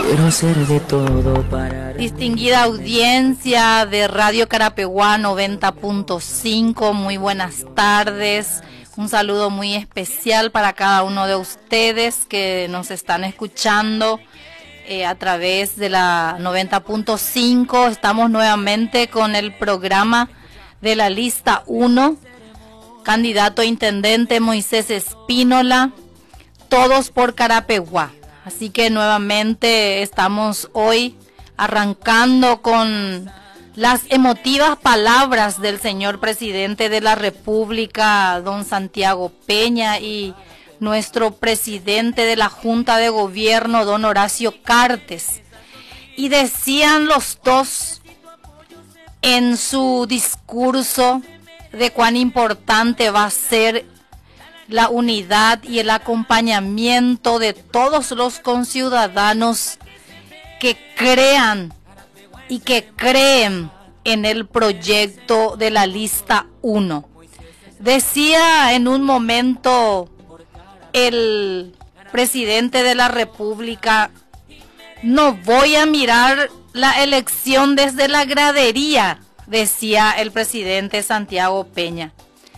Quiero hacer de todo para... Distinguida audiencia de Radio Carapeguá 90.5, muy buenas tardes. Un saludo muy especial para cada uno de ustedes que nos están escuchando a través de la 90.5. Estamos nuevamente con el programa de la lista 1, candidato a intendente Moisés Espínola, todos por Carapeguá. Así que nuevamente estamos hoy arrancando con las emotivas palabras del señor presidente de la República, don Santiago Peña, y nuestro presidente de la Junta de Gobierno, don Horacio Cartes. Y decían los dos en su discurso de cuán importante va a ser la unidad y el acompañamiento de todos los conciudadanos que crean y que creen en el proyecto de la lista 1. Decía en un momento el presidente de la República: no voy a mirar la elección desde la gradería, decía el presidente Santiago Peña.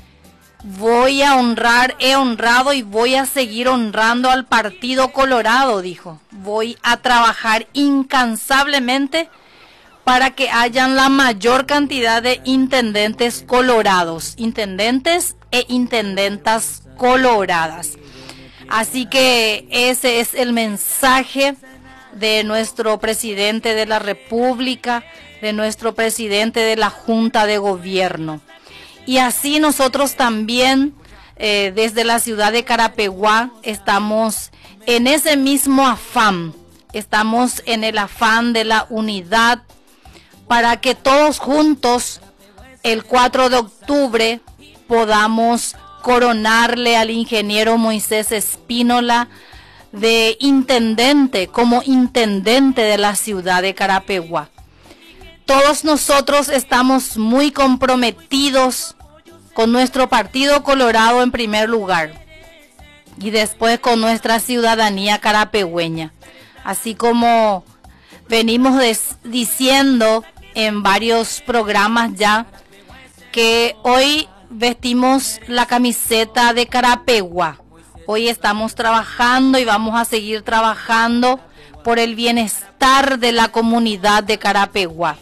Voy a honrar, he honrado y voy a seguir honrando al Partido Colorado, dijo. Voy a trabajar incansablemente para que hayan la mayor cantidad de intendentes colorados, intendentes e intendentas coloradas. Así que ese es el mensaje de nuestro presidente de la República, de nuestro presidente de la Junta de Gobierno. Y así nosotros también, desde la ciudad de Carapeguá, estamos en ese mismo afán. Estamos en el afán de la unidad para que todos juntos, el 4 de octubre, podamos coronarle al ingeniero Moisés Espínola de intendente, como intendente de la ciudad de Carapeguá. Todos nosotros estamos muy comprometidos con nuestro Partido Colorado en primer lugar y después con nuestra ciudadanía carapegüeña. Así como venimos diciendo en varios programas ya, que hoy vestimos la camiseta de Carapeguá. Hoy estamos trabajando y vamos a seguir trabajando por el bienestar de la comunidad de Carapeguá.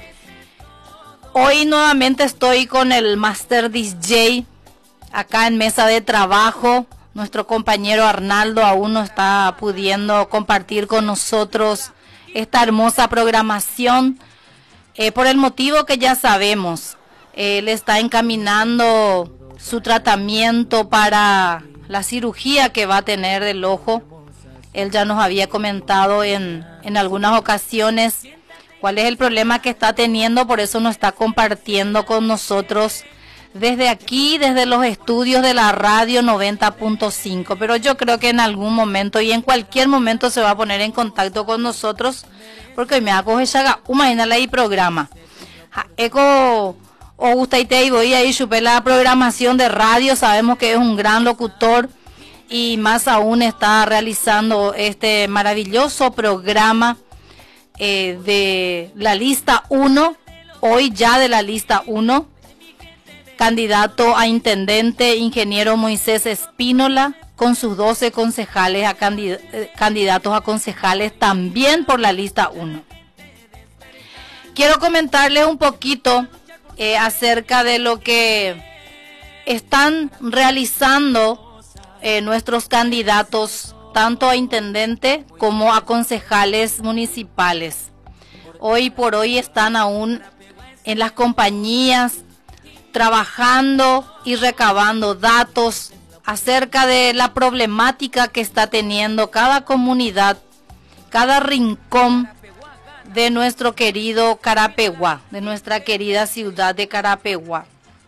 Hoy nuevamente estoy con el Master DJ acá en mesa de trabajo. Nuestro compañero Arnaldo aún no está pudiendo compartir con nosotros esta hermosa programación por el motivo que ya sabemos. Él está encaminando su tratamiento para la cirugía que va a tener del ojo. Él ya nos había comentado en algunas ocasiones cuál es el problema que está teniendo, por eso nos está compartiendo con nosotros desde aquí, desde los estudios de la radio 90.5. Pero yo creo que en algún momento y en cualquier momento se va a poner en contacto con nosotros, porque me acoge ya imagínale ahí programa. Eco o gusta y te voy ahí supe la programación de radio, sabemos que es un gran locutor y más aún está realizando este maravilloso programa de la lista 1, hoy ya de la lista 1, candidato a intendente, ingeniero Moisés Espínola, con sus 12 concejales, candidatos a concejales también por la lista 1. Quiero comentarles un poquito acerca de lo que están realizando nuestros candidatos tanto a intendente como a concejales municipales. Hoy por hoy están aún en las compañías trabajando y recabando datos acerca de la problemática que está teniendo cada comunidad, cada rincón de nuestro querido Carapeguá, de nuestra querida ciudad de Carapeguá.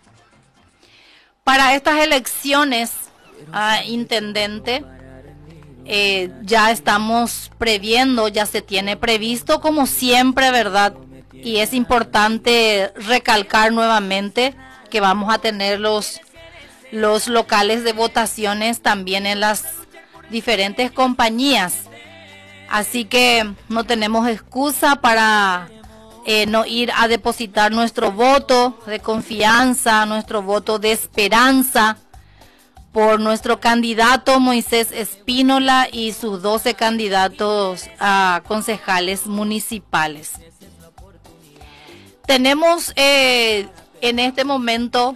Para estas elecciones a intendente, ya estamos previendo, ya se tiene previsto como siempre, ¿verdad? Y es importante recalcar nuevamente que vamos a tener los locales de votaciones también en las diferentes compañías. Así que no tenemos excusa para no ir a depositar nuestro voto de confianza, nuestro voto de esperanza por nuestro candidato Moisés Espínola y sus 12 candidatos a concejales municipales. Tenemos en este momento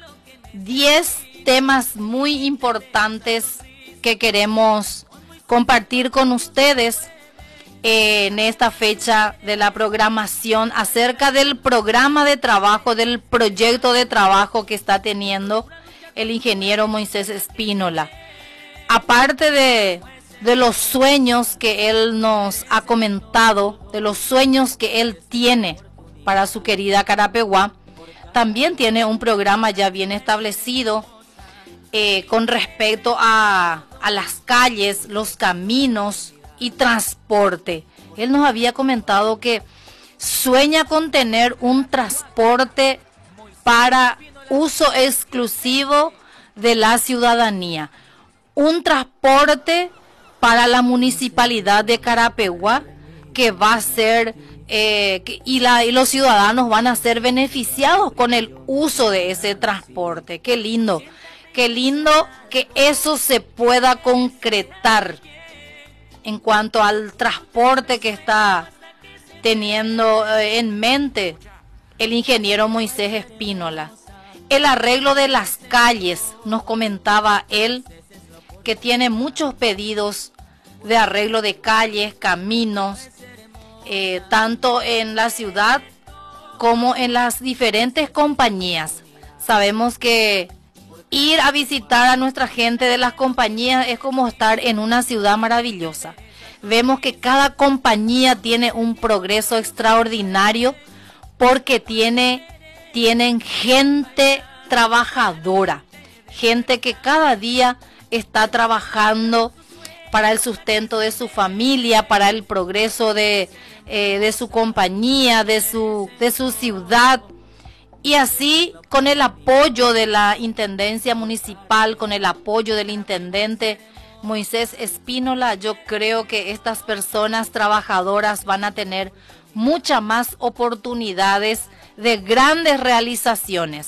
10 temas muy importantes que queremos compartir con ustedes en esta fecha de la programación acerca del programa de trabajo, del proyecto de trabajo que está teniendo el ingeniero Moisés Espínola. Aparte de los sueños que él nos ha comentado, de los sueños que él tiene para su querida Carapeguá, también tiene un programa ya bien establecido con respecto a las calles, los caminos y transporte. Él nos había comentado que sueña con tener un transporte para uso exclusivo de la ciudadanía, un transporte para la municipalidad de Carapeguá que va a ser y los ciudadanos van a ser beneficiados con el uso de ese transporte. Qué lindo que eso se pueda concretar en cuanto al transporte que está teniendo en mente el ingeniero Moisés Espínola. El arreglo de las calles, nos comentaba él, que tiene muchos pedidos de arreglo de calles, caminos, tanto en la ciudad como en las diferentes compañías. Sabemos que ir a visitar a nuestra gente de las compañías es como estar en una ciudad maravillosa. Vemos que cada compañía tiene un progreso extraordinario porque tienen gente trabajadora, gente que cada día está trabajando para el sustento de su familia, para el progreso de su compañía, de su ciudad. Y así, con el apoyo de la Intendencia Municipal, con el apoyo del Intendente Moisés Espínola, yo creo que estas personas trabajadoras van a tener muchas más oportunidades de grandes realizaciones.